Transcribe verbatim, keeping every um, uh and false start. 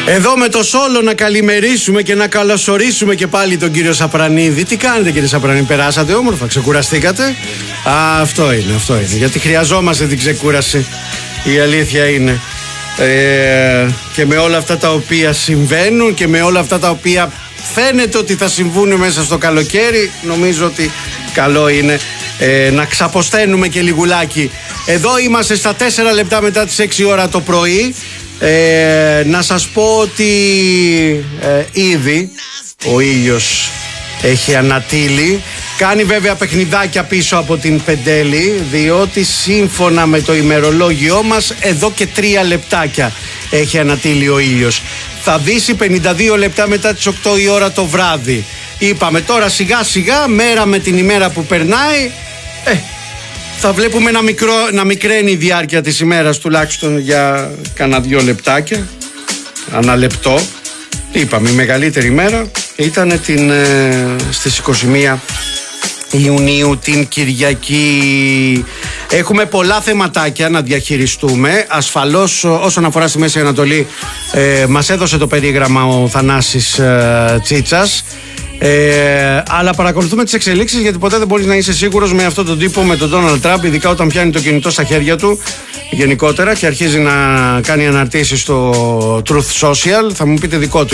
Εδώ με το σόλο να καλημερίσουμε και να καλωσορίσουμε και πάλι τον κύριο Σαπρανίδη. Τι κάνετε κύριε Σαπρανίδη, περάσατε όμορφα, ξεκουραστήκατε? Α, αυτό είναι, αυτό είναι. Γιατί χρειαζόμαστε την ξεκούραση. Η αλήθεια είναι. Ε, και με όλα αυτά τα οποία συμβαίνουν και με όλα αυτά τα οποία φαίνεται ότι θα συμβούν μέσα στο καλοκαίρι, νομίζω ότι καλό είναι ε, να ξαποσταίνουμε και λιγουλάκι. Εδώ είμαστε στα τέσσερα λεπτά μετά τις έξι ώρα το πρωί. Ε, να σας πω ότι ε, ήδη ο ήλιος έχει ανατείλει. Κάνει βέβαια παιχνιδάκια πίσω από την Πεντέλη, διότι σύμφωνα με το ημερολόγιό μας εδώ και τρία λεπτάκια έχει ανατείλει ο ήλιος. Θα δύσει πενήντα δύο λεπτά μετά τις οκτώ η ώρα το βράδυ. Είπαμε τώρα σιγά σιγά, μέρα με την ημέρα που περνάει, ε, θα βλέπουμε να, μικρό, να μικραίνει η διάρκεια της ημέρας τουλάχιστον για κάνα δυο λεπτάκια, ανά λεπτό. Είπαμε η μεγαλύτερη ημέρα ήταν την, ε, στις είκοσι μία Ιουνίου, την Κυριακή. Έχουμε πολλά θεματάκια να διαχειριστούμε. Ασφαλώς όσον αφορά στη Μέση Ανατολή ε, μας έδωσε το περίγραμμα ο Θανάσης ε, Τσίτσας. Ε, αλλά παρακολουθούμε τις εξελίξεις, γιατί ποτέ δεν μπορείς να είσαι σίγουρος με αυτόν τον τύπο, με τον Ντόναλντ Τραμπ, ειδικά όταν πιάνει το κινητό στα χέρια του γενικότερα και αρχίζει να κάνει αναρτήσεις στο Truth Social. Θα μου πείτε δικό του